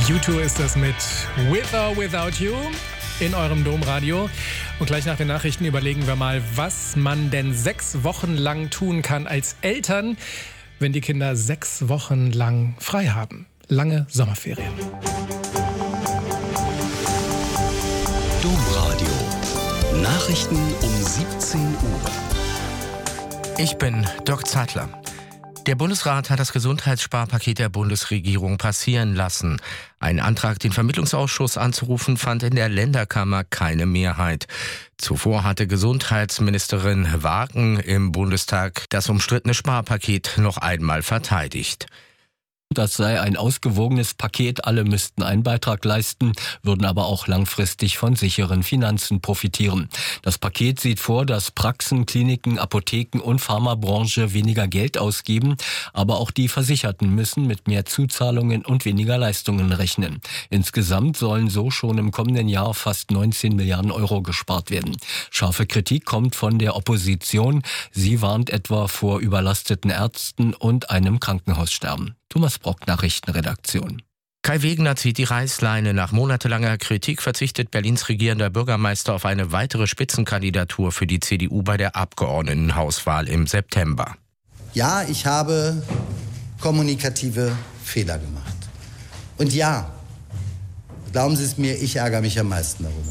U2 ist das mit With or Without You in eurem Domradio. Und gleich nach den Nachrichten überlegen wir mal, was man denn 6 Wochen lang tun kann als Eltern, wenn die Kinder 6 Wochen lang frei haben. Lange Sommerferien. Domradio. Nachrichten um 17 Uhr. Ich bin Dirk Zeitler. Der Bundesrat hat das Gesundheitssparpaket der Bundesregierung passieren lassen. Ein Antrag, den Vermittlungsausschuss anzurufen, fand in der Länderkammer keine Mehrheit. Zuvor hatte Gesundheitsministerin Wagen im Bundestag das umstrittene Sparpaket noch einmal verteidigt. Das sei ein ausgewogenes Paket, alle müssten einen Beitrag leisten, würden aber auch langfristig von sicheren Finanzen profitieren. Das Paket sieht vor, dass Praxen, Kliniken, Apotheken und Pharmabranche weniger Geld ausgeben, aber auch die Versicherten müssen mit mehr Zuzahlungen und weniger Leistungen rechnen. Insgesamt sollen so schon im kommenden Jahr fast 19 Milliarden Euro gespart werden. Scharfe Kritik kommt von der Opposition. Sie warnt etwa vor überlasteten Ärzten und einem Krankenhaussterben. Thomas Brock, Nachrichtenredaktion. Kai Wegner zieht die Reißleine. Nach monatelanger Kritik verzichtet Berlins regierender Bürgermeister auf eine weitere Spitzenkandidatur für die CDU bei der Abgeordnetenhauswahl im September. Ja, ich habe kommunikative Fehler gemacht. Und ja, glauben Sie es mir, ich ärgere mich am meisten darüber.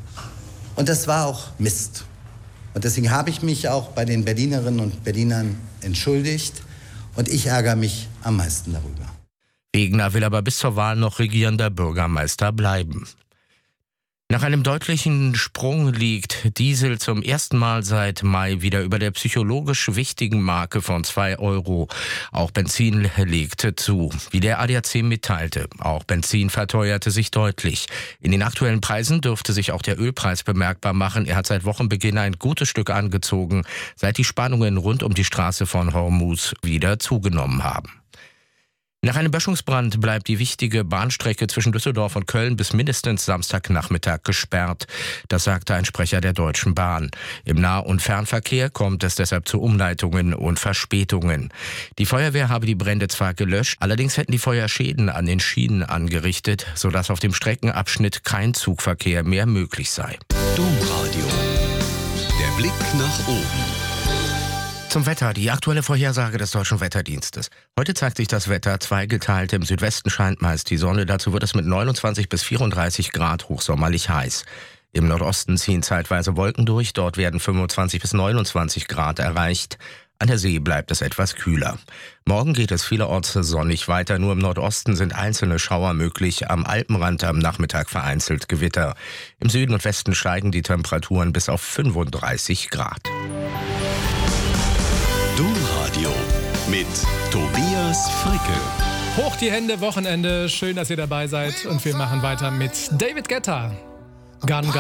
Und das war auch Mist. Und deswegen habe ich mich auch bei den Berlinerinnen und Berlinern entschuldigt. Und ich ärgere mich am meisten darüber. Wegner will aber bis zur Wahl noch regierender Bürgermeister bleiben. Nach einem deutlichen Sprung liegt Diesel zum ersten Mal seit Mai wieder über der psychologisch wichtigen Marke von 2 Euro. Auch Benzin legte zu. Wie der ADAC mitteilte, auch Benzin verteuerte sich deutlich. In den aktuellen Preisen dürfte sich auch der Ölpreis bemerkbar machen. Er hat seit Wochenbeginn ein gutes Stück angezogen, seit die Spannungen rund um die Straße von Hormuz wieder zugenommen haben. Nach einem Böschungsbrand bleibt die wichtige Bahnstrecke zwischen Düsseldorf und Köln bis mindestens Samstagnachmittag gesperrt. Das sagte ein Sprecher der Deutschen Bahn. Im Nah- und Fernverkehr kommt es deshalb zu Umleitungen und Verspätungen. Die Feuerwehr habe die Brände zwar gelöscht, allerdings hätten die Feuer Schäden an den Schienen angerichtet, sodass auf dem Streckenabschnitt kein Zugverkehr mehr möglich sei. Domradio. Der Blick nach oben. Zum Wetter, die aktuelle Vorhersage des Deutschen Wetterdienstes. Heute zeigt sich das Wetter zweigeteilt. Im Südwesten scheint meist die Sonne. Dazu wird es mit 29 bis 34 Grad hochsommerlich heiß. Im Nordosten ziehen zeitweise Wolken durch. Dort werden 25 bis 29 Grad erreicht. An der See bleibt es etwas kühler. Morgen geht es vielerorts sonnig weiter. Nur im Nordosten sind einzelne Schauer möglich. Am Alpenrand am Nachmittag vereinzelt Gewitter. Im Süden und Westen steigen die Temperaturen bis auf 35 Grad. Domradio mit Tobias Fricke. Hoch die Hände, Wochenende. Schön, dass ihr dabei seid. Und wir machen weiter mit David Guetta. Gun